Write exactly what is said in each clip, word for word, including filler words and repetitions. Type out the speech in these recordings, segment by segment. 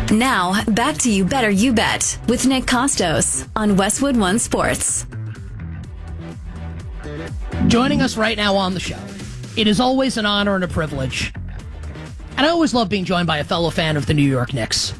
Now, back to You Better You Bet with Nick Costos on Westwood One Sports. Joining us right now on the show, it is always an honor and a privilege. And I always love being joined by a fellow fan of the New York Knicks.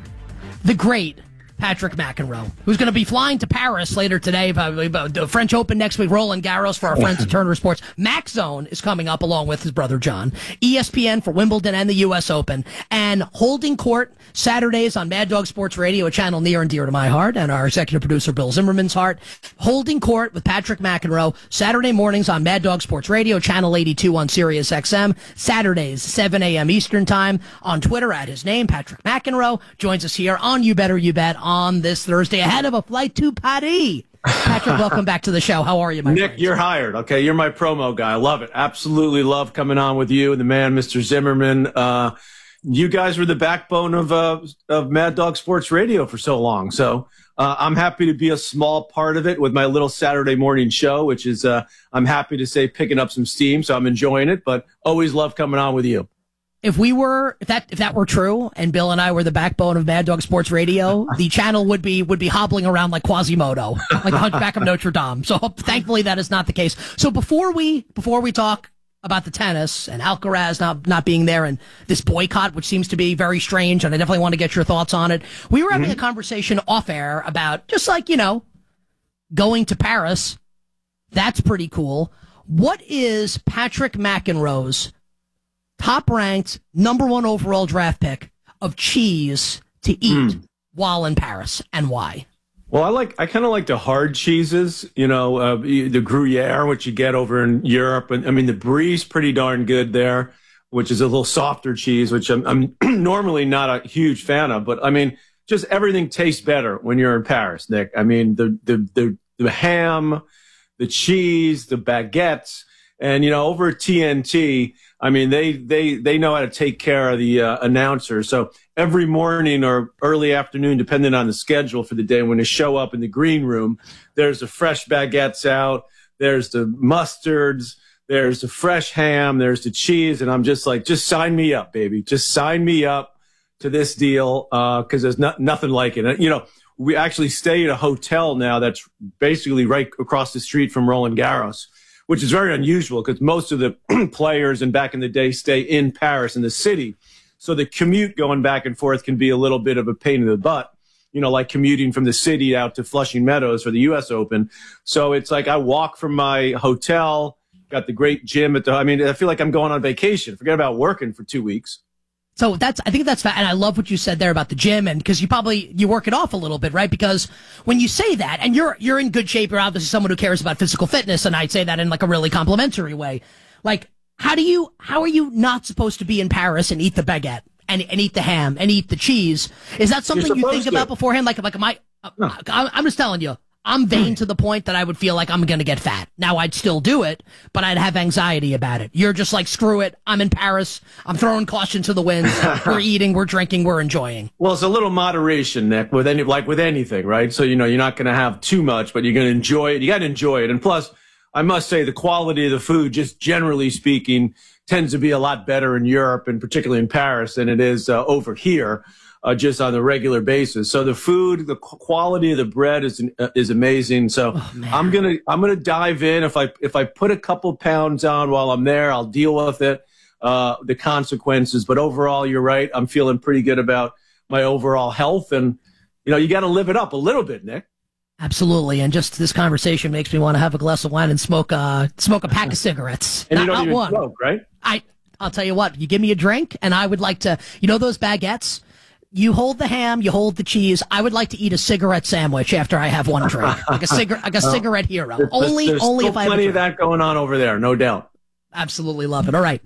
The great Patrick McEnroe, who's going to be flying to Paris later today, the French Open next week, Roland Garros for our friends at Turner Sports. Max Zone is coming up along with his brother John. E S P N for Wimbledon and the U S Open. And Holding Court Saturdays on Mad Dog Sports Radio, a channel near and dear to my heart and our executive producer Bill Zimmerman's heart. Holding Court with Patrick McEnroe, Saturday mornings on Mad Dog Sports Radio, channel eighty-two on Sirius X M. Saturdays, seven a.m. Eastern Time. On Twitter at his name, Patrick McEnroe. Joins us here on You Better You Bet on this Thursday ahead of a flight to Paris. Patrick, welcome back to the show. How are you, my Nick, friend? You're hired. Okay, you're my promo guy. I love it. Absolutely love coming on with you and the man, Mister Zimmerman. Uh, you guys were the backbone of uh, of Mad Dog Sports Radio for so long. So uh, I'm happy to be a small part of it with my little Saturday morning show, which is, uh, I'm happy to say, picking up some steam. So I'm enjoying it, but always love coming on with you. If we were, if that if that were true, and Bill and I were the backbone of Mad Dog Sports Radio, the channel would be would be hobbling around like Quasimodo, like the Hunchback of Notre Dame. So thankfully that is not the case. So before we before we talk about the tennis and Alcaraz not not being there and this boycott, which seems to be very strange, and I definitely want to get your thoughts on it. We were having mm-hmm. a conversation off air about just like you know going to Paris. That's pretty cool. What is Patrick McEnroe's top-ranked, number one overall draft pick of cheese to eat mm. while in Paris, and why? Well, I like I kind of like the hard cheeses, you know, uh, the Gruyere, which you get over in Europe, and I mean the Brie's pretty darn good there, which is a little softer cheese, which I'm, I'm normally not a huge fan of, but I mean, just everything tastes better when you're in Paris, Nick. I mean, the the the, the ham, the cheese, the baguettes. And, you know, over at T N T, I mean, they they they know how to take care of the uh, announcers. So every morning or early afternoon, depending on the schedule for the day, when they show up in the green room, there's the fresh baguettes out, there's the mustards, there's the fresh ham, there's the cheese. And I'm just like, just sign me up, baby. Just sign me up to this deal because uh, there's not, nothing like it. You know, we actually stay at a hotel now that's basically right across the street from Roland Garros, which is very unusual because most of the players and back in the day stay in Paris in the city. So the commute going back and forth can be a little bit of a pain in the butt, you know, like commuting from the city out to Flushing Meadows for the U S Open. So it's like I walk from my hotel, got the great gym at the, I mean, I feel like I'm going on vacation. Forget about working for two weeks. So that's, I think that's, fa- and I love what you said there about the gym, and because you probably, you work it off a little bit, right? Because when you say that, and you're, you're in good shape, you're obviously someone who cares about physical fitness, and I'd say that in like a really complimentary way. Like, how do you, how are you not supposed to be in Paris and eat the baguette and, and eat the ham and eat the cheese? Is that something you think to. about beforehand? Like, like, am I, no. I'm just telling you, I'm vain to the point that I would feel like I'm going to get fat. Now, I'd still do it, but I'd have anxiety about it. You're just like, screw it. I'm in Paris. I'm throwing caution to the wind. We're eating, we're drinking, we're enjoying. Well, it's a little moderation, Nick, with any, like with anything, right? So, you know, you're not going to have too much, but you're going to enjoy it. You got to enjoy it. And plus, I must say the quality of the food, just generally speaking, tends to be a lot better in Europe and particularly in Paris than it is uh, over here. Uh, just on a regular basis. So the food, the quality of the bread is uh, is amazing. So oh, I'm gonna I'm gonna dive in. If I if I put a couple pounds on while I'm there, I'll deal with it, uh, the consequences. But overall, you're right. I'm feeling pretty good about my overall health, and you know, you got to live it up a little bit, Nick. Absolutely, and just this conversation makes me want to have a glass of wine and smoke uh smoke a pack of cigarettes. And not, you don't not even one. smoke, right? I I'll tell you what. You give me a drink, and I would like to. You know those baguettes. You hold the ham, you hold the cheese. I would like to eat a cigarette sandwich after I have one drink, like a cigarette, like a well, cigarette hero. There's, only, there's only still if I have plenty of that going on over there, no doubt. Absolutely love it. All right,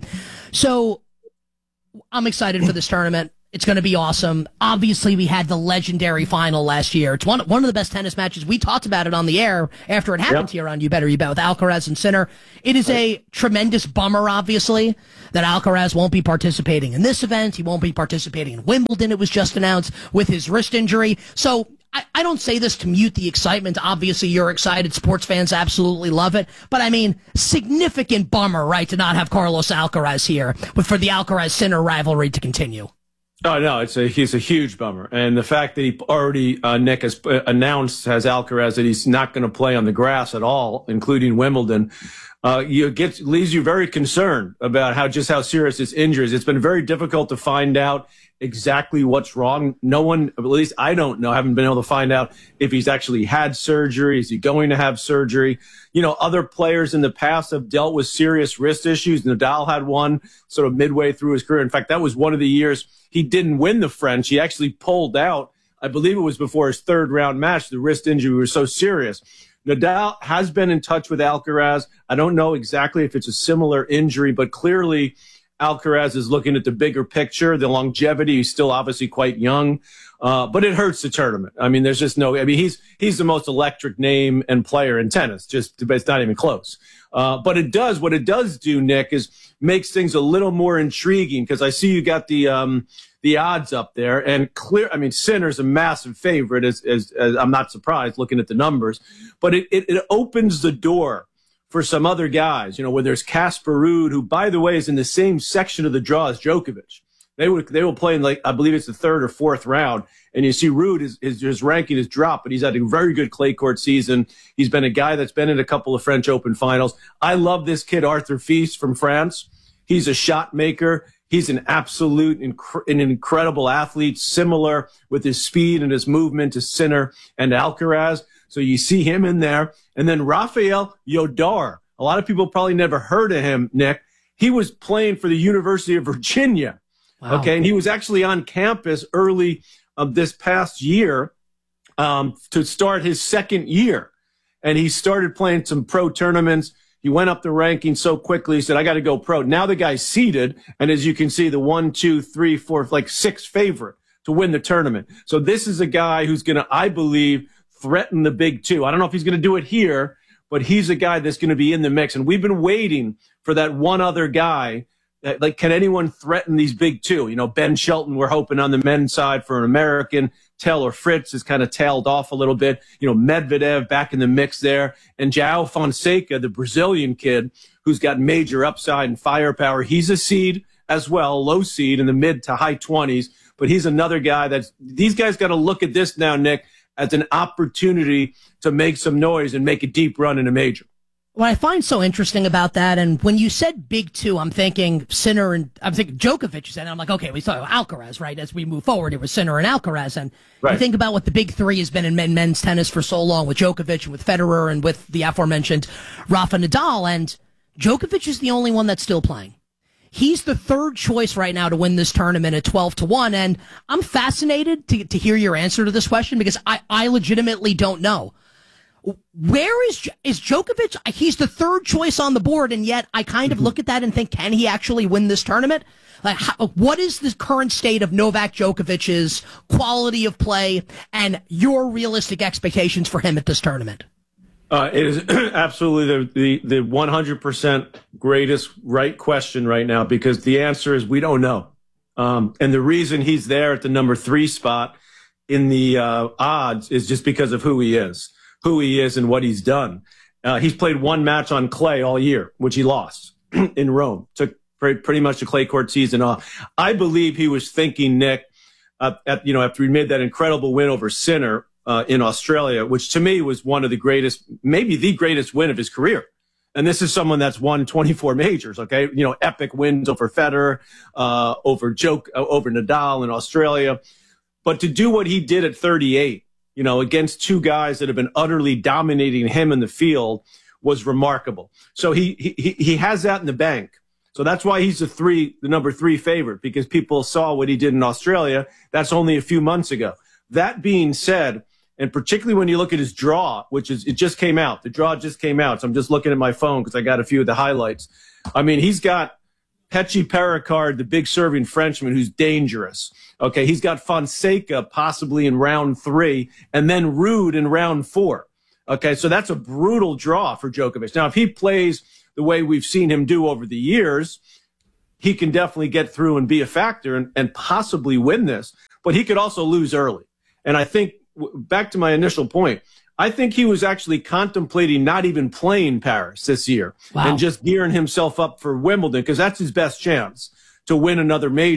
so I'm excited for this tournament. It's going to be awesome. Obviously, we had the legendary final last year. It's one one of the best tennis matches. We talked about it on the air after it happened yep. here on You Better You Bet with Alcaraz and Sinner. It is a tremendous bummer, obviously, that Alcaraz won't be participating in this event. He won't be participating in Wimbledon. It was just announced with his wrist injury. So I, I don't say this to mute the excitement. Obviously, you're excited. Sports fans absolutely love it. But, I mean, significant bummer, right, to not have Carlos Alcaraz here, but for the Alcaraz-Sinner rivalry to continue. Oh, no, it's a, he's a huge bummer. And the fact that he already, uh, Nick has uh, announced, has Alcaraz, that he's not going to play on the grass at all, including Wimbledon, uh, you get, leaves you very concerned about how, just how serious this injury is. It's been very difficult to find out exactly what's wrong. No one, at least I don't know, haven't been able to find out if he's actually had surgery. Is he going to have surgery? You know, other players in the past have dealt with serious wrist issues. Nadal had one sort of midway through his career. In fact, that was one of the years he didn't win the French. He actually pulled out. I believe it was before his third round match. The wrist injury was so serious. Nadal has been in touch with Alcaraz. I don't know exactly if it's a similar injury, but clearly Alcaraz is looking at the bigger picture, the longevity. He's still obviously quite young, uh, but it hurts the tournament. I mean, there's just no, I mean, he's, he's the most electric name and player in tennis, just, but it's not even close. Uh, but it does, what it does do, Nick, is makes things a little more intriguing, because I see you got the, um, the odds up there, and clear, I mean, Sinner's a massive favorite, as, as, as I'm not surprised looking at the numbers, but it, it, it opens the door for some other guys, you know, where there's Casper Ruud, who, by the way, is in the same section of the draw as Djokovic. They would, they will play in, like, I believe it's the third or fourth round. And you see Ruud, is, is, his ranking has dropped, but he's had a very good clay court season. He's been a guy that's been in a couple of French Open finals. I love this kid, Arthur Fils from France. He's a shot maker. He's an absolute, inc- an incredible athlete, similar with his speed and his movement to Sinner and Alcaraz. So you see him in there. And then Rafael Yodar. A lot of people probably never heard of him, Nick. He was playing for the University of Virginia. Wow. Okay. And he was actually on campus early of this past year, um, to start his second year. And he started playing some pro tournaments. He went up the ranking so quickly. He said, I got to go pro. Now the guy's seeded. And as you can see, the one, two, three, four, like six favorite to win the tournament. So this is a guy who's going to, I believe, threaten the big two. I don't know if he's going to do it here, but he's a guy that's going to be in the mix. And we've been waiting for that one other guy. That, like, can anyone threaten these big two? You know, Ben Shelton, we're hoping on the men's side for an American. Taylor Fritz has kind of tailed off a little bit. You know, Medvedev back in the mix there. And João Fonseca, the Brazilian kid, who's got major upside and firepower. He's a seed as well, low seed in the mid to high twenties. But he's another guy that's, these guys got to look at this now, Nick, as an opportunity to make some noise and make a deep run in a major. What I find so interesting about that, and when you said big two, I'm thinking Sinner and I'm thinking Djokovic, and I'm like, okay, we saw Alcaraz, right? As we move forward, it was Sinner and Alcaraz, and right. You think about what the big three has been in men, men's tennis for so long with Djokovic and with Federer and with the aforementioned Rafa Nadal, and Djokovic is the only one that's still playing. He's the third choice right now to win this tournament at twelve to one, and I'm fascinated to to hear your answer to this question, because I, I legitimately don't know. Where is is Djokovic? He's the third choice on the board, and yet I kind of look at that and think, can he actually win this tournament? Like, how, what is the current state of Novak Djokovic's quality of play and your realistic expectations for him at this tournament? Uh, it is absolutely the, the, the one hundred percent greatest right question right now, because the answer is we don't know. Um, and the reason he's there at the number three spot in the uh, odds is just because of who he is. who he is and what he's done. Uh, he's played one match on clay all year, which he lost in Rome. Took pretty much the clay court season off. I believe he was thinking, Nick, uh, at, you know, after he made that incredible win over Sinner uh, in Australia, which to me was one of the greatest, maybe the greatest win of his career. And this is someone that's won twenty-four majors, okay? You know, epic wins over Federer, uh, over Joke, uh, over Nadal in Australia. But to do what he did at thirty-eight, you know, against two guys that have been utterly dominating him in the field was remarkable. So he, he, he has that in the bank. So that's why he's the three, the number three favorite, because people saw what he did in Australia. That's only a few months ago. That being said, and particularly when you look at his draw, which is, it just came out. The draw just came out. So I'm just looking at my phone because I got a few of the highlights. I mean, he's got Pechi Pericard, the big serving Frenchman, who's dangerous. Okay, he's got Fonseca possibly in round three, and then Ruud in round four. Okay, so that's a brutal draw for Djokovic. Now, if he plays the way we've seen him do over the years, he can definitely get through and be a factor and, and possibly win this. But he could also lose early. And I think, back to my initial point, I think he was actually contemplating not even playing Paris this year. Wow. And just gearing himself up for Wimbledon, because that's his best chance to win another major.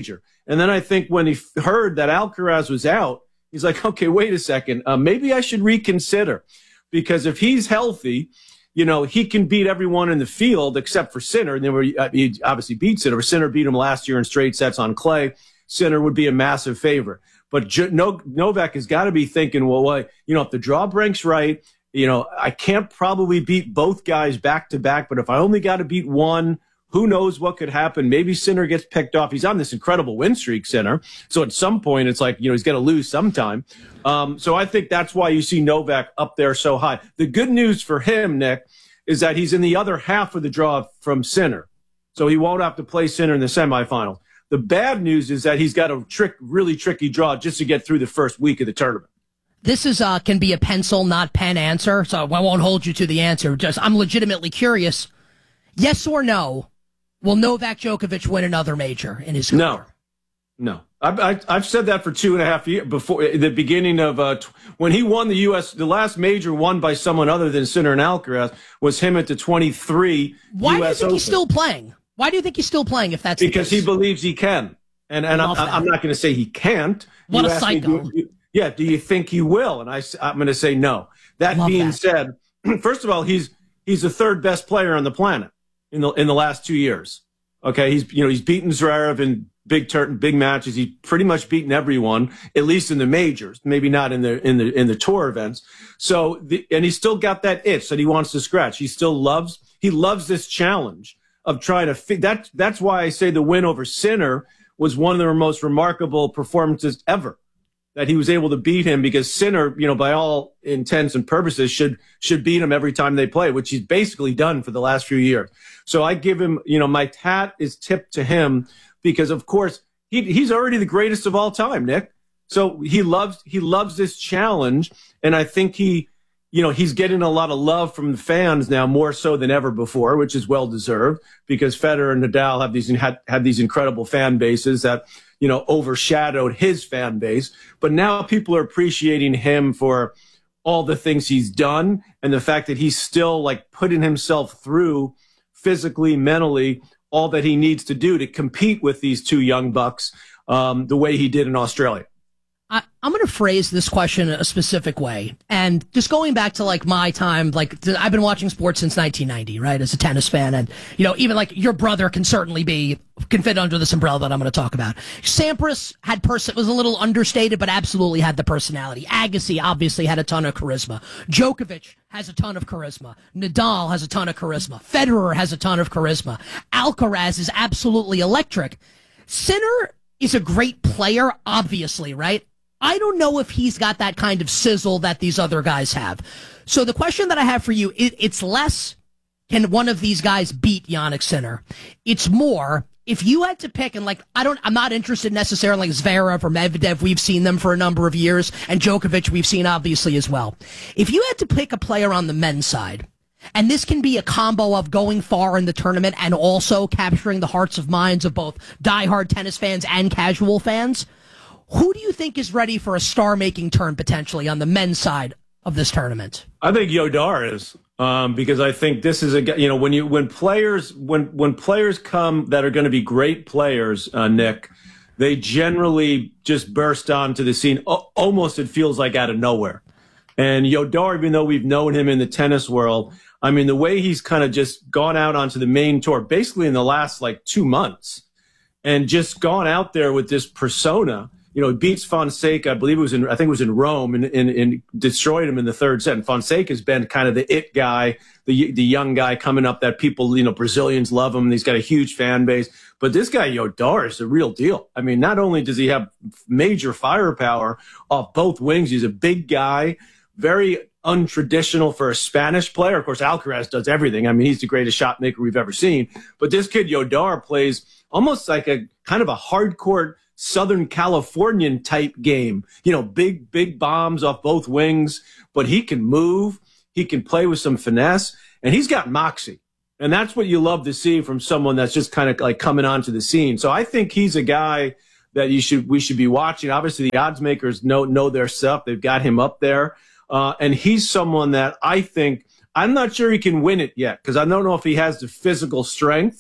And then I think when he f- heard that Alcaraz was out, he's like, okay, wait a second. Uh, maybe I should reconsider, because if he's healthy, you know, he can beat everyone in the field except for Sinner. And then we, uh, he obviously beat Sinner. Sinner beat him last year in straight sets on clay. Sinner would be a massive favorite. But J- no- Novak has got to be thinking, well, what, you know, if the draw break's right, you know, I can't probably beat both guys back to back, but if I only got to beat one, who knows what could happen? Maybe Sinner gets picked off. He's on this incredible win streak, Sinner. So at some point, it's like, you know, he's going to lose sometime. Um, so I think that's why you see Novak up there so high. The good news for him, Nick, is that he's in the other half of the draw from Sinner. So he won't have to play Sinner in the semifinals. The bad news is that he's got a trick, really tricky draw just to get through the first week of the tournament. This is uh, can be a pencil, not pen answer, so I won't hold you to the answer. Just I'm legitimately curious. Yes or no? Will Novak Djokovic win another major in his career? No, no. I've, I've, I've said that for two and a half years before the beginning of uh, t- when he won the U S. The last major won by someone other than Sinner and Alcaraz was him at the twenty-three Why U S do you think Open. He's still playing? Why do you think he's still playing? If that's Because the case? he believes he can, and and I'm, I'm not going to say he can't. What You a asked me, psycho! do you- yeah, do you think he will? And I, I'm going to say no. That Love being that. said, first of all, he's he's the third best player on the planet in the in the last two years. Okay, he's you know he's beaten Zverev in big tur- big matches. He's pretty much beaten everyone, at least in the majors. Maybe not in the in the in the tour events. So the, and he's still got that itch that he wants to scratch. He still loves he loves this challenge of trying to fit. That that's why I say the win over Sinner was one of the most remarkable performances ever. That he was able to beat him, because Sinner, you know, by all intents and purposes, should should beat him every time they play, which he's basically done for the last few years. So I give him, you know, my hat is tipped to him, because of course he he's already the greatest of all time, Nick. So he loves he loves this challenge, and I think he, you know, he's getting a lot of love from the fans now, more so than ever before, which is well deserved, because Federer and Nadal have these had had these incredible fan bases that, you know, overshadowed his fan base. But now people are appreciating him for all the things he's done, and the fact that he's still like putting himself through physically, mentally, all that he needs to do to compete with these two young bucks um, the way he did in Australia. I, I'm going to phrase this question a specific way. And just going back to like my time, like th- I've been watching sports since nineteen ninety, right, as a tennis fan. And, you know, even like your brother can certainly be, can fit under this umbrella that I'm going to talk about. Sampras had person was a little understated, but absolutely had the personality. Agassi obviously had a ton of charisma. Djokovic has a ton of charisma. Nadal has a ton of charisma. Federer has a ton of charisma. Alcaraz is absolutely electric. Sinner is a great player, obviously, right? I don't know if he's got that kind of sizzle that these other guys have. So the question that I have for you, it, it's less, can one of these guys beat Jannik Sinner? It's more, if you had to pick, and like, I don't, I'm not interested necessarily in like Zverev or Medvedev. We've seen them for a number of years, and Djokovic we've seen obviously as well. If you had to pick a player on the men's side, and this can be a combo of going far in the tournament and also capturing the hearts and minds of both diehard tennis fans and casual fans, who do you think is ready for a star-making turn potentially on the men's side of this tournament? I think Yodar is, um, because I think this is a, you know, when you when players when when players come that are going to be great players, uh, Nick, they generally just burst onto the scene. O- almost it feels like out of nowhere. And Yodar, even though we've known him in the tennis world, I mean, the way he's kind of just gone out onto the main tour, basically in the last like two months, and just gone out there with this persona. You know, beats Fonseca, I believe it was in, I think it was in Rome, and, and, and destroyed him in the third set. And Fonseca's been kind of the it guy, the the young guy coming up that people, you know, Brazilians love him. He's got a huge fan base. But this guy, Yodar, is the real deal. I mean, not only does he have major firepower off both wings, he's a big guy, very untraditional for a Spanish player. Of course, Alcaraz does everything. I mean, he's the greatest shot maker we've ever seen. But this kid, Yodar, plays almost like a kind of a hardcore Southern Californian type game, you know, big, big bombs off both wings, but he can move. He can play with some finesse, and he's got moxie. And that's what you love to see from someone that's just kind of like coming onto the scene. So I think he's a guy that you should, we should be watching. Obviously the odds makers know, know their stuff. They've got him up there. Uh, and he's someone that I think, I'm not sure he can win it yet, because I don't know if he has the physical strength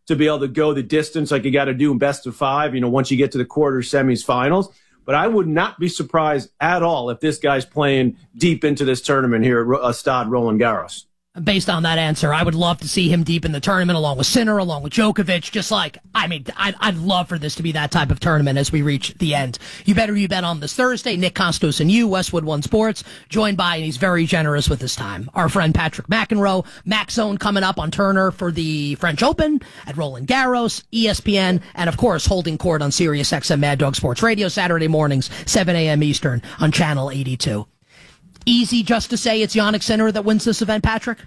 to be able to go the distance like you got to do in best of five, you know, once you get to the quarter, semis, finals. But I would not be surprised at all if this guy's playing deep into this tournament here at Stade Roland Garros. Based on that answer, I would love to see him deep in the tournament along with Sinner, along with Djokovic. Just like, I mean, I'd, I'd love for this to be that type of tournament as we reach the end. You better you bet on this Thursday. Nick Costos and you, Westwood One Sports, joined by, and he's very generous with his time, our friend Patrick McEnroe. Max Zone coming up on Turner for the French Open at Roland Garros, E S P N, and of course holding court on Sirius X M Mad Dog Sports Radio Saturday mornings, seven a.m. Eastern on Channel eighty-two. Easy just to say it's Jannik Sinner that wins this event, Patrick?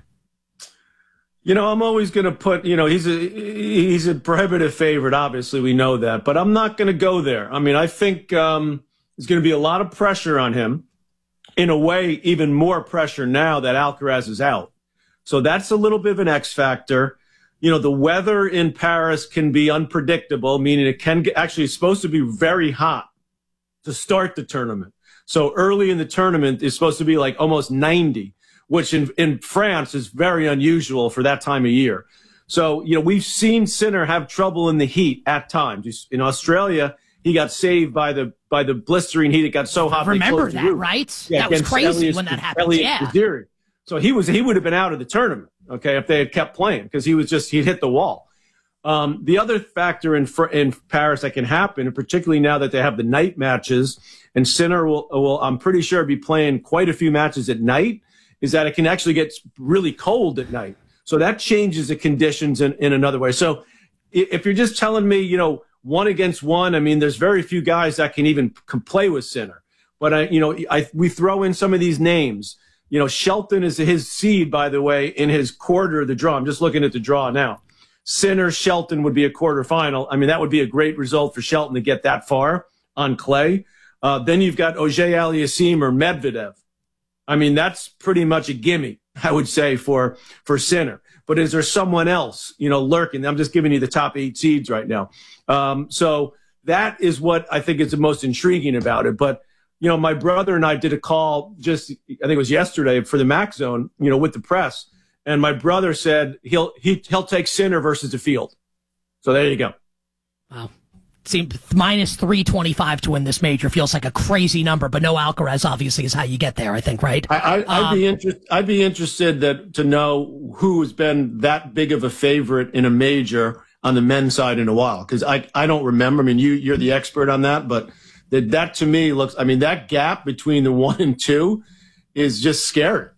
You know, I'm always going to put, you know, he's a he's a prohibitive favorite. Obviously, we know that. But I'm not going to go there. I mean, I think um, there's going to be a lot of pressure on him. In a way, even more pressure now that Alcaraz is out. So that's a little bit of an X factor. You know, the weather in Paris can be unpredictable, meaning it can get, actually it's supposed to be very hot to start the tournament. So early in the tournament, it's supposed to be like almost ninety, which in, in France is very unusual for that time of year. So, you know, we've seen Sinner have trouble in the heat at times. In Australia, he got saved by the by the blistering heat. It got so hot. Remember that, right? Yeah, that was crazy Elias, when that happened. Elias Yeah. Kaziri. So he was he would have been out of the tournament, okay, if they had kept playing, because he was just he'd hit the wall. Um, the other factor in in Paris that can happen, and particularly now that they have the night matches, and Sinner will, will I'm pretty sure be playing quite a few matches at night, is that it can actually get really cold at night. So that changes the conditions in, in another way. So if you're just telling me, you know, one against one, I mean, there's very few guys that can even can play with Sinner. But I, you know, I we throw in some of these names. You know, Shelton is his seed, by the way, in his quarter of the draw. I'm just looking at the draw now. Sinner, Shelton would be a quarterfinal. I mean, that would be a great result for Shelton to get that far on clay. Uh, then you've got Auger-Aliassime or Medvedev. I mean, that's pretty much a gimme, I would say, for for Sinner. But is there someone else, you know, lurking? I'm just giving you the top eight seeds right now. Um, so that is what I think is the most intriguing about it. But, you know, my brother and I did a call just, I think it was yesterday, for the Max Zone, you know, with the press. And my brother said he'll he, he'll take Sinner versus the field. So there you go. Wow. Seems minus three twenty-five to win this major feels like a crazy number, but no Alcaraz obviously is how you get there, I think, right? I, I, I'd um, be interested. I'd be interested that to know who has been that big of a favorite in a major on the men's side in a while, because I I don't remember. I mean, you you're the expert on that, but that that to me looks. I mean, that gap between the one and two is just scary.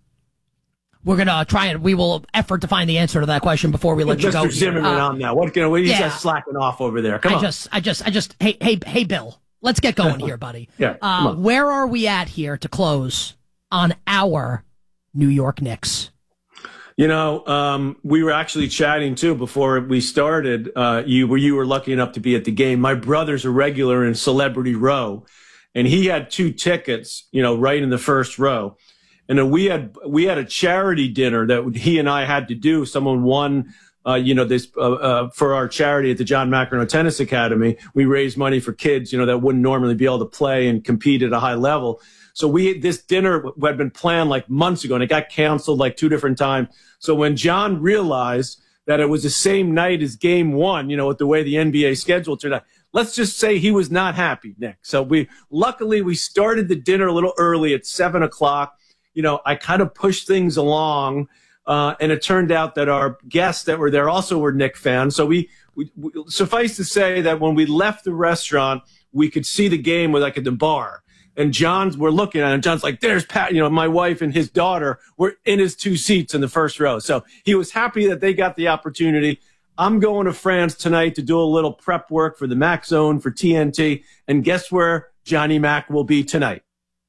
We're going to try and we will effort to find the answer to that question before we let you go. Mister Zimmerman uh, on that. What can we? He's yeah. just slacking off over there. Come I on. just, I just, I just, hey, hey, hey, Bill, let's get going here, buddy. yeah. Uh, where are we at here to close on our New York Knicks? You know, um, we were actually chatting too before we started. Uh, you were you were lucky enough to be at the game. My brother's a regular in Celebrity Row, and he had two tickets. You know, right in the first row. And then we had we had a charity dinner that he and I had to do. Someone won, uh, you know, this uh, uh, for our charity at the John McEnroe Tennis Academy. We raised money for kids, you know, that wouldn't normally be able to play and compete at a high level. So we this dinner had been planned like months ago, and it got canceled like two different times. So when John realized that it was the same night as Game One, you know, with the way the N B A schedule turned out, let's just say he was not happy, Nick. So we luckily we started the dinner a little early at seven o'clock. You know, I kind of pushed things along, uh, and it turned out that our guests that were there also were Knick fans. So we, we, we, suffice to say that when we left the restaurant, we could see the game with like at the bar. And John's, we're looking at it, and John's like, there's Pat, you know, my wife and his daughter were in his two seats in the first row. So he was happy that they got the opportunity. I'm going to France tonight to do a little prep work for the Max Zone for T N T. And guess where Johnny Mac will be tonight?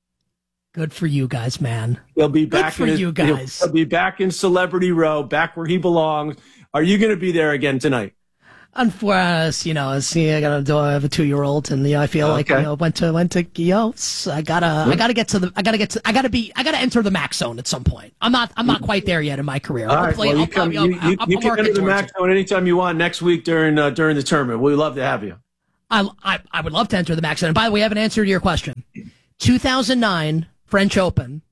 Good for you guys, man. He'll be back Good for in his, you guys. He'll, he'll be back in Celebrity Row, back where he belongs. Are you going to be there again tonight? Unfortunately, you know, see, I got to do. I have a two-year-old, and you know, I feel okay. like you know, went to went to you know, I gotta, yeah. I gotta get to the, I gotta get to, I gotta be, I gotta enter the Max Zone at some point. I'm not, I'm not quite there yet in my career. All right, well, you I'll, come, I'll, you, I'll, you, I'll, you I'll can enter the Max it. Zone anytime you want next week during uh, during the tournament. We'd love to have you. I, I, I would love to enter the Max Zone. And by the way, I have an answer to your question. two thousand nine French Open.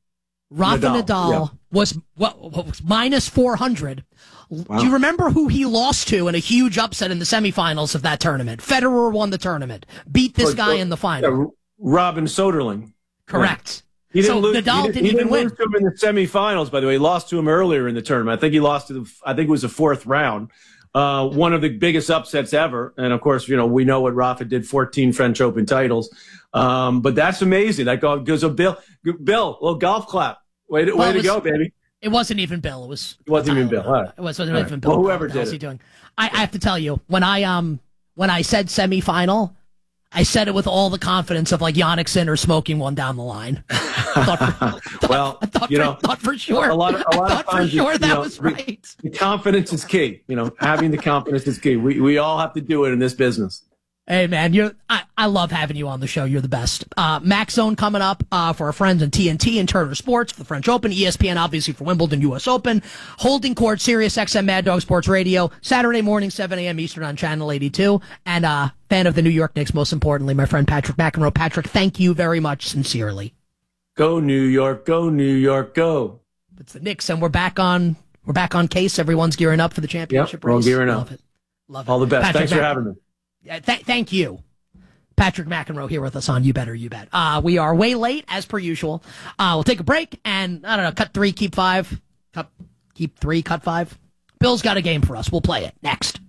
Rafa Nadal, Nadal yeah. was what, what was minus four hundred. Wow. Do you remember who he lost to in a huge upset in the semifinals of that tournament? Federer won the tournament, beat this or, guy or, in the final. Yeah, Robin Soderling. Correct. He didn't so lose, Nadal he didn't, didn't he even didn't win. lose to him in the semifinals, by the way. He lost to him earlier in the tournament. I think he lost to the, I think it was the fourth round. Uh, one of the biggest upsets ever. And of course, you know, we know what Rafa did, fourteen French Open titles. Um, but that's amazing. That goes a Bill, Bill, little golf clap. Way to, well, way to was, go, baby. It wasn't even Bill. It was, it wasn't even Bill. Right. It was, wasn't right. even Bill. Well, whoever what did he it. Doing? I, I have to tell you, when I, um, when I said semifinal, I said it with all the confidence of like Yannick Sinner smoking one down the line. I thought for, well, I thought you for, know, thought for sure. A lot of, a lot I thought of times, for sure you that know, was right. The, the confidence is key. You know, having the confidence is key. We we all have to do it in this business. Hey man, you I, I love having you on the show. You're the best. Uh, Max Zone coming up uh, for our friends in T N T and Turner Sports for the French Open, E S P N obviously for Wimbledon, U S Open, Holding Court, Sirius X M Mad Dog Sports Radio, Saturday morning, seven a.m. Eastern on Channel eighty-two, and uh, fan of the New York Knicks, most importantly, my friend Patrick McEnroe. Patrick, thank you very much, sincerely. Go New York, go New York, go. It's the Knicks, and we're back on. We're back on case. Everyone's gearing up for the championship yep, we're all race. gearing Love up. it. Love it. All the best. Patrick Thanks for Mc- having me. Yeah, th- thank you. Patrick McEnroe here with us on You Better You Bet. Uh, we are way late, as per usual. Uh, we'll take a break, and, I don't know, cut three, keep five. Cut, keep three, cut five. Bill's got a game for us. We'll play it next.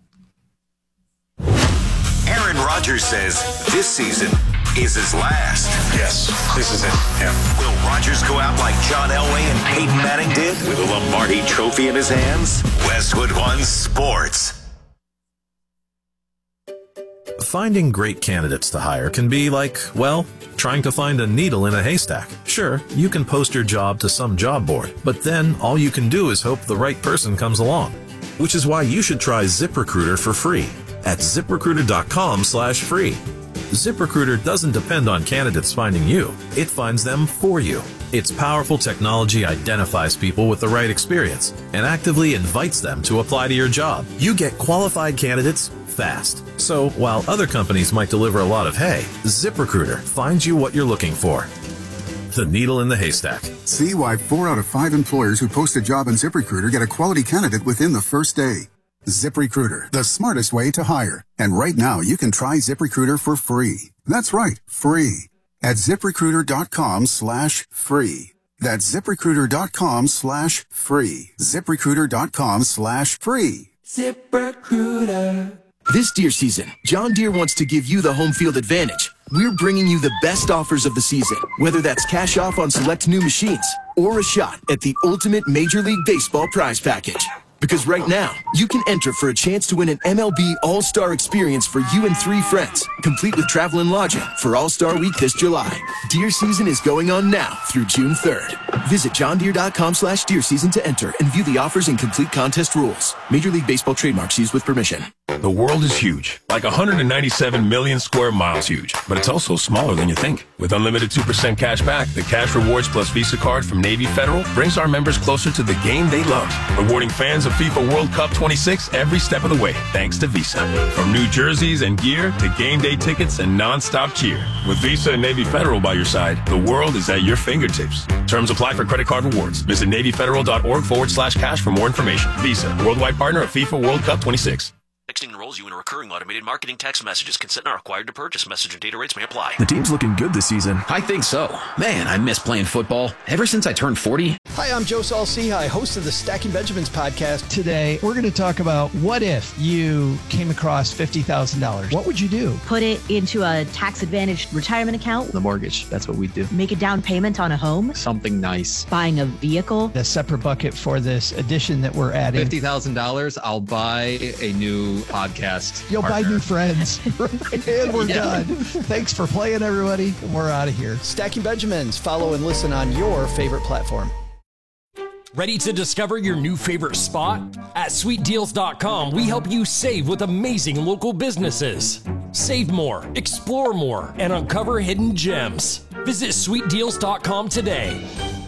Aaron Rodgers says this season is his last. Yes, this is it. Yeah. Will Rodgers go out like John Elway and Peyton Manning did with a Lombardi trophy in his hands? Westwood One Sports. Finding great candidates to hire can be like, well, trying to find a needle in a haystack. Sure, you can post your job to some job board, but then all you can do is hope the right person comes along. Which is why you should try ZipRecruiter for free at ZipRecruiter.com slash free. ZipRecruiter doesn't depend on candidates finding you. It finds them for you. Its powerful technology identifies people with the right experience and actively invites them to apply to your job. You get qualified candidates fast. So while other companies might deliver a lot of hay, ZipRecruiter finds you what you're looking for. The needle in the haystack. See why four out of five employers who post a job on ZipRecruiter get a quality candidate within the first day. ZipRecruiter, the smartest way to hire. And right now, you can try ZipRecruiter for free. That's right, free. At ZipRecruiter.com slash free. That's ZipRecruiter.com slash free. ZipRecruiter.com slash free. ZipRecruiter. This deer season, John Deere wants to give you the home field advantage. We're bringing you the best offers of the season, whether that's cash off on select new machines or a shot at the ultimate Major League Baseball prize package. Because right now, you can enter for a chance to win an M L B All-Star experience for you and three friends, complete with travel and lodging for All-Star Week this July. Deer season is going on now through June third. Visit johndeere.com slash deer season to enter and view the offers and complete contest rules. Major League Baseball trademarks used with permission. The world is huge, like one hundred ninety-seven million square miles huge, but it's also smaller than you think. With unlimited two percent cash back, the Cash Rewards Plus Visa card from Navy Federal brings our members closer to the game they love, rewarding fans of FIFA World Cup twenty-six every step of the way, thanks to Visa. From new jerseys and gear to game day tickets and non-stop cheer. With Visa and Navy Federal by your side, the world is at your fingertips. Terms apply for credit card rewards. Visit NavyFederal.org forward slash cash for more information. Visa, worldwide partner of FIFA World Cup twenty-six. Texting enrolls you in recurring automated marketing text messages. Consent not required to purchase. Message and data rates may apply. The team's looking good this season. I think so. Man, I miss playing football. Ever since I turned forty. Hi, I'm Joe Saul-Sehy, host of the Stacking Benjamins podcast. Today, we're going to talk about what if you came across fifty thousand dollars. What would you do? Put it into a tax-advantaged retirement account. The mortgage, that's what we do. Make a down payment on a home. Something nice. Buying a vehicle. A separate bucket for this addition that we're adding. fifty thousand dollars, I'll buy a new podcast. You'll partner. buy new friends. And we're yeah. done. Thanks for playing, everybody. We're out of here. Stacking Benjamins. Follow and listen on your favorite platform. Ready to discover your new favorite spot? At sweet deals dot com, we help you save with amazing local businesses. Save more, explore more, and uncover hidden gems. Visit sweet deals dot com today.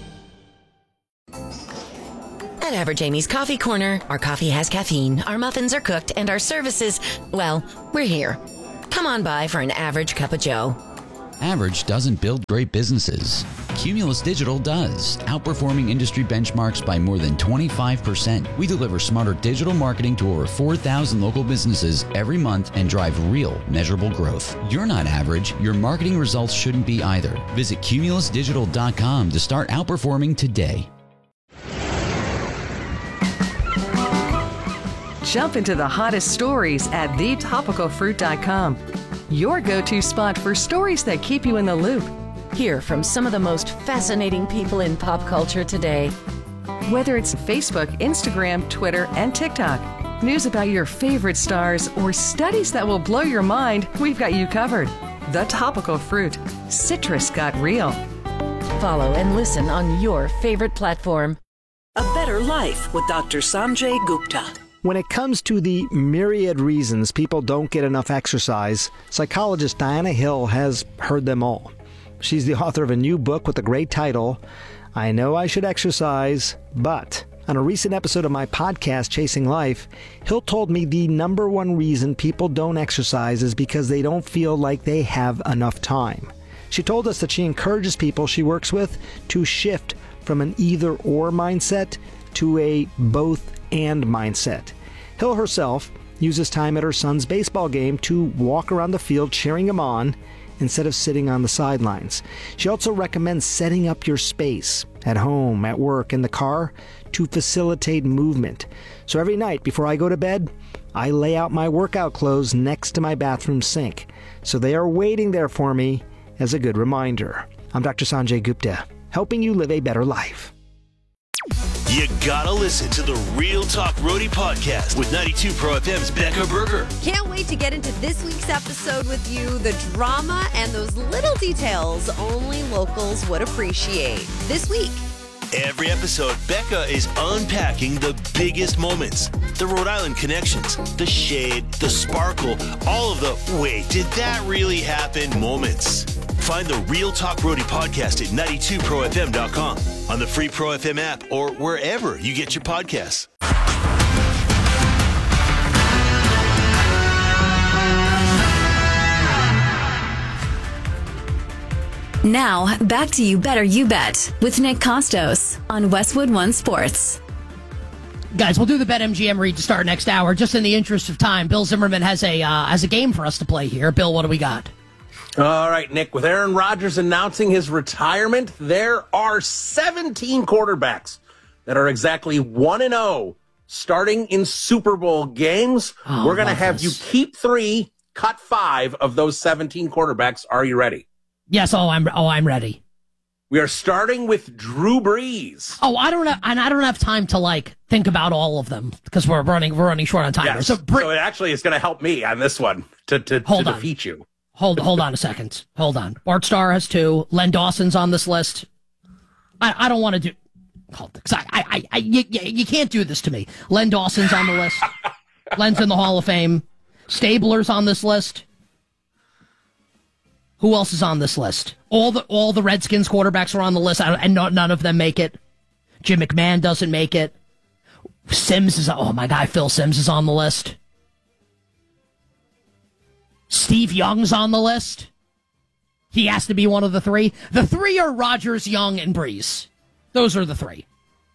At Average Amy's Coffee Corner, our coffee has caffeine, our muffins are cooked, and our services, well, we're here. Come on by for an average cup of joe. Average doesn't build great businesses. Cumulus Digital does, outperforming industry benchmarks by more than twenty-five percent. We deliver smarter digital marketing to over four thousand local businesses every month and drive real, measurable growth. You're not average. Your marketing results shouldn't be either. Visit cumulus digital dot com to start outperforming today. Jump into the hottest stories at the topical fruit dot com. Your go-to spot for stories that keep you in the loop. Hear from some of the most fascinating people in pop culture today. Whether it's Facebook, Instagram, Twitter, and TikTok, news about your favorite stars, or studies that will blow your mind, we've got you covered. The Topical Fruit. Citrus got real. Follow and listen on your favorite platform. A Better Life with Doctor Sanjay Gupta. When it comes to the myriad reasons people don't get enough exercise, psychologist Diana Hill has heard them all. She's the author of a new book with a great title, I Know I Should Exercise, But... On a recent episode of my podcast, Chasing Life, Hill told me the number one reason people don't exercise is because they don't feel like they have enough time. She told us that she encourages people she works with to shift from an either-or mindset to a both-and mindset. Hill herself uses time at her son's baseball game to walk around the field cheering him on instead of sitting on the sidelines. She also recommends setting up your space at home, at work, in the car to facilitate movement. So every night before I go to bed, I lay out my workout clothes next to my bathroom sink. So they are waiting there for me as a good reminder. I'm Doctor Sanjay Gupta, helping you live a better life. You gotta listen to the Real Talk Roadie podcast with ninety-two Pro F M's Becca Berger. Can't wait to get into this week's episode with you. The drama and those little details only locals would appreciate. This week. Every episode, Becca is unpacking the biggest moments. The Rhode Island connections, the shade, the sparkle, all of the wait, did that really happen moments. Find the Real Talk Roadie podcast at ninety-two pro f m dot com, on the free Pro F M app, or wherever you get your podcasts. Now, back to You Better You Bet with Nick Costos on Westwood One Sports. Guys, we'll do the BetMGM read to start next hour. Just in the interest of time, Bill Zimmerman has a uh, has a game for us to play here. Bill, what do we got? All right, Nick, with Aaron Rodgers announcing his retirement, there are seventeen quarterbacks that are exactly one and oh starting in Super Bowl games. Oh, We're going to have this. you keep three, cut five of those seventeen quarterbacks. Are you ready? Yes, oh, I'm oh, I'm ready. We are starting with Drew Brees. Oh, I don't have, and I don't have time to like think about all of them because we're running we're running short on time. Yes. So, Bre- so it actually is going to help me on this one to to, Hold to on. defeat you. Hold hold on a second. Hold on. Bart Starr has two. Len Dawson's on this list. I, I don't want to do. Hold, cause I, I, I, you, you can't do this to me. Len Dawson's on the list. Len's in the Hall of Fame. Stabler's on this list. Who else is on this list? All the all the Redskins quarterbacks are on the list, I don't, and no, none of them make it. Jim McMahon doesn't make it. Sims is. Oh my God, Phil Sims is on the list. Steve Young's on the list. He has to be one of the three. The three are Rodgers, Young, and Brees. Those are the three.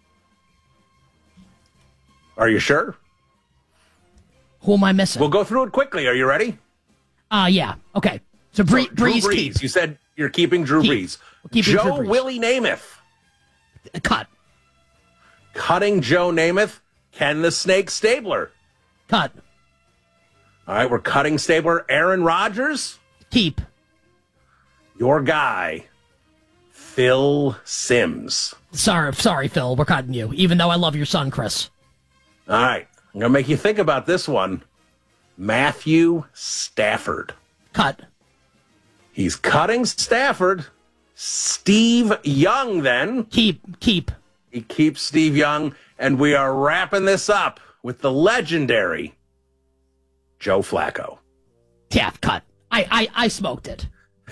Are you sure? Who am I missing? We'll go through it quickly. Are you ready? Uh, yeah. Okay. So, Bree- so Drew Brees, Brees. keep. You said you're keeping Drew Keep. Brees. Keeping Joe Drew Brees. Willie Namath. Cut. Cutting Joe Namath. Ken the Snake Stabler. Cut. All right, we're cutting Stabler. Aaron Rodgers. Keep. Your guy, Phil Sims. Sorry, sorry, Phil. We're cutting you, even though I love your son, Chris. All right, I'm going to make you think about this one. Matthew Stafford. Cut. He's cutting Stafford. Steve Young, then. Keep, keep. He keeps Steve Young, and we are wrapping this up with the legendary Joe Flacco. Yeah, cut. I, I, I smoked it.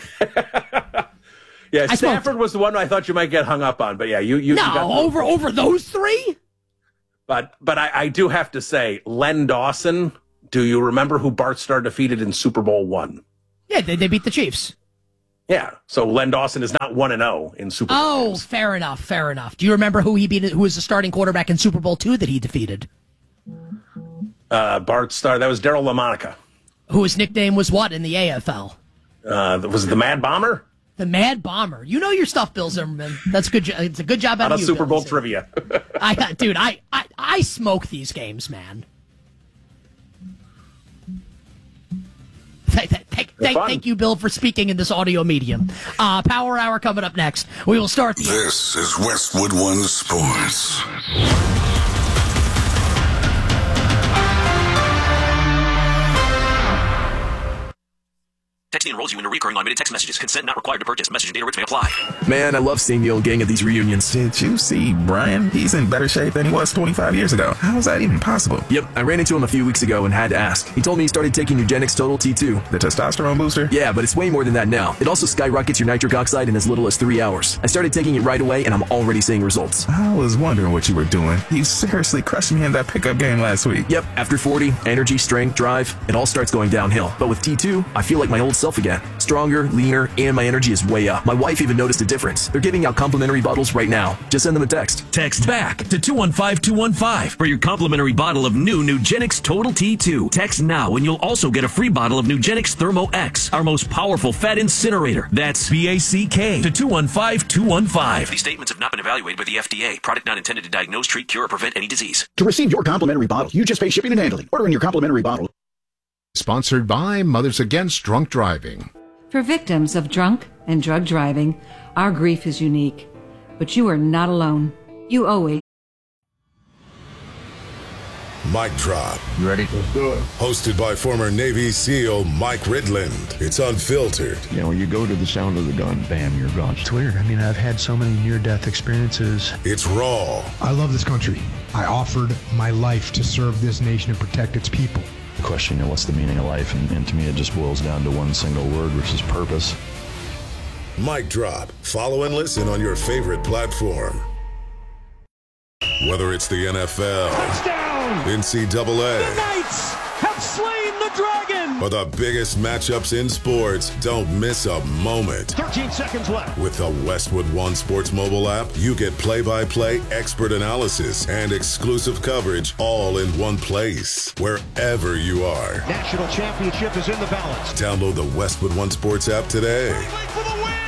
Yeah, I Stafford was the one I thought you might get hung up on, but yeah, you you no you got over over those three. But but I, I do have to say, Len Dawson. Do you remember who Bart Starr defeated in Super Bowl one? Yeah, they they beat the Chiefs. Yeah, so Len Dawson is not one and zero in Super Bowl Oh, games. fair enough, fair enough. Do you remember who he beat? Who was the starting quarterback in Super Bowl two that he defeated? Uh, Bart Starr, that was Daryl LaMonica. Whose nickname was what in the A F L? Uh, was it the Mad Bomber? The Mad Bomber. You know your stuff, Bill Zimmerman. That's good. jo- It's a good job out Out of of you, Super Bill Bowl trivia. I, dude, I, I, I smoke these games, man. Thank, thank, thank, thank you, Bill, for speaking in this audio medium. Uh, Power Hour coming up next. We will start the. This is Westwood One Sports. Texting enrolls you in a recurring unlimited text messages. Consent not required to purchase. Message and data rates may apply. Man, I love seeing the old gang at these reunions. Did you see Brian? He's in better shape than he was twenty-five years ago. How is that even possible? Yep, I ran into him a few weeks ago and had to ask. He told me he started taking Nugenix Total T two. The testosterone booster? Yeah, but it's way more than that now. It also skyrockets your nitric oxide in as little as three hours. I started taking it right away and I'm already seeing results. I was wondering what you were doing. You seriously crushed me in that pickup game last week. Yep, after forty, energy, strength, drive, it all starts going downhill. But with T two, I feel like my old self again. Stronger, leaner, and my energy is way up. My wife even noticed a difference. They're giving out complimentary bottles right now. Just send them a text. Text BACK to two one five two one five for your complimentary bottle of new Nugenix Total T two. Text now and you'll also get a free bottle of Nugenix Thermo X, our most powerful fat incinerator. That's B A C K to two one five two one five. These statements have not been evaluated by the F D A. Product not intended to diagnose, treat, cure, or prevent any disease. To receive your complimentary bottle, you just pay shipping and handling. Order in your complimentary bottle. Sponsored by Mothers Against Drunk Driving. For victims of drunk and drug driving, our grief is unique. But you are not alone. You owe it. Mic Drop. You ready? Let's do it. Hosted by former Navy SEAL Mike Ridland. It's unfiltered. You know, you go to the sound of the gun, bam, you're gone. It's weird. I mean, I've had so many near-death experiences. It's raw. I love this country. I offered my life to serve this nation and protect its people. The question, you know, what's the meaning of life? And, and to me, it just boils down to one single word, which is purpose. Mic Drop. Follow and listen on your favorite platform. Whether it's the N F L, touchdown, N C double A, the Knights have slain the dragon, or the biggest matchups in sports, don't miss a moment. thirteen seconds left. With the Westwood One Sports mobile app, you get play-by-play expert analysis and exclusive coverage all in one place, wherever you are. National championship is in the balance. Download the Westwood One Sports app today. For the win.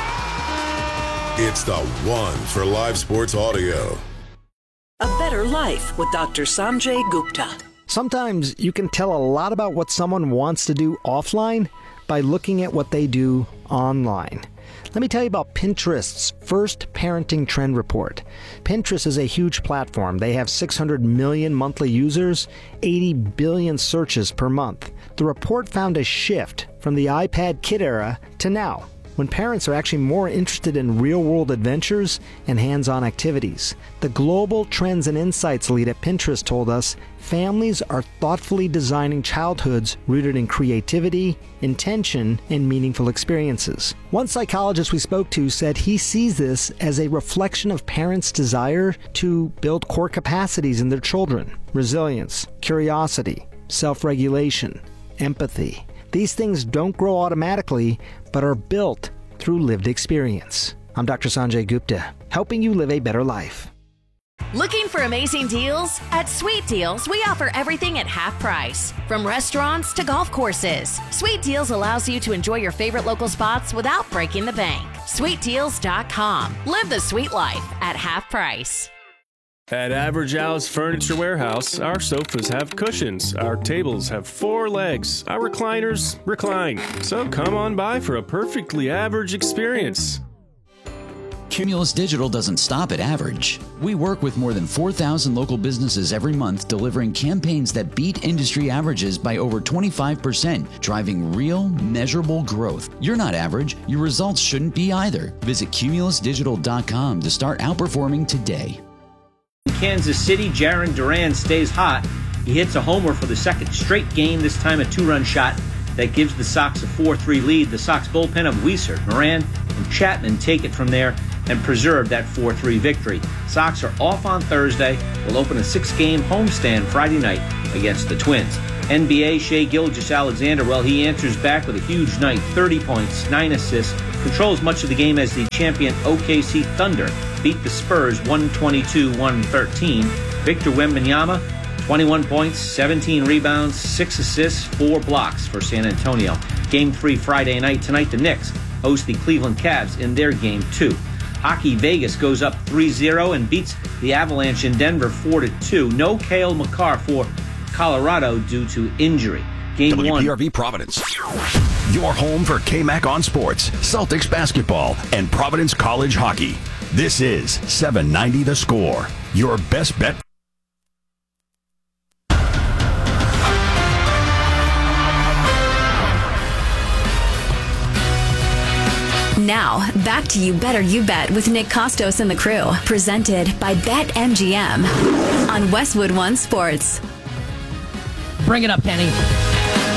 Yeah! It's the one for live sports audio. A Better Life with Doctor Sanjay Gupta. Sometimes you can tell a lot about what someone wants to do offline by looking at what they do online. Let me tell you about Pinterest's first parenting trend report. Pinterest is a huge platform. They have six hundred million monthly users, eighty billion searches per month. The report found a shift from the iPad kid era to now, when parents are actually more interested in real-world adventures and hands-on activities. The Global Trends and Insights lead at Pinterest told us families are thoughtfully designing childhoods rooted in creativity, intention, and meaningful experiences. One psychologist we spoke to said he sees this as a reflection of parents' desire to build core capacities in their children: resilience, curiosity, self-regulation, empathy. These things don't grow automatically, but are built through lived experience. I'm Doctor Sanjay Gupta, helping you live a better life. Looking for amazing deals? At Sweet Deals, we offer everything at half price. From restaurants to golf courses, Sweet Deals allows you to enjoy your favorite local spots without breaking the bank. sweet deals dot com. Live the sweet life at half price. At Average Al's Furniture Warehouse, our sofas have cushions, our tables have four legs, our recliners recline. So come on by for a perfectly average experience. Cumulus Digital doesn't stop at average. We work with more than four thousand local businesses every month, delivering campaigns that beat industry averages by over twenty-five percent, driving real, measurable growth. You're not average. Your results shouldn't be either. Visit cumulus digital dot com to start outperforming today. Kansas City, Jaron Duran stays hot. He hits a homer for the second straight game, this time a two-run shot that gives the Sox a four three lead. The Sox bullpen of Weeser, Moran, and Chapman take it from there and preserve that four three victory. Sox are off on Thursday. Will open a six-game homestand Friday night against the Twins. N B A, Shai Gilgeous-Alexander, well, he answers back with a huge night, thirty points, nine assists, controls much of the game as the champion O K C Thunder beat the Spurs one twenty-two to one thirteen. Victor Wembanyama, twenty-one points, seventeen rebounds, six assists, four blocks for San Antonio. Game three Friday night. Tonight, the Knicks host the Cleveland Cavs in their game two. Hockey Vegas goes up three zero and beats the Avalanche in Denver four to two. No Cale Makar for Colorado due to injury. Game W P R V one. Providence. Your home for K-Mac on Sports, Celtics basketball, and Providence College hockey. This is seven ninety The Score. Your best bet. Now, back to You Better You Bet with Nick Costos and the crew. Presented by BetMGM on Westwood One Sports. Bring it up, Kenny.